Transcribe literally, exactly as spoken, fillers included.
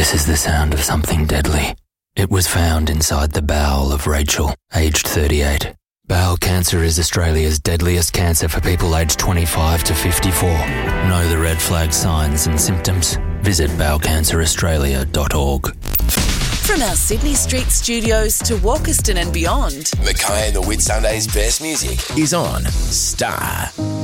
This is the sound of something deadly. It was found inside the bowel of Rachel, aged thirty-eight. Bowel cancer is Australia's deadliest cancer for people aged twenty-five to fifty-four. Know the red flag signs and symptoms? Visit bowel cancer australia dot org. From our Sydney Street studios to Walkerston and beyond, Mackay and the Whitsundays' best music is on Star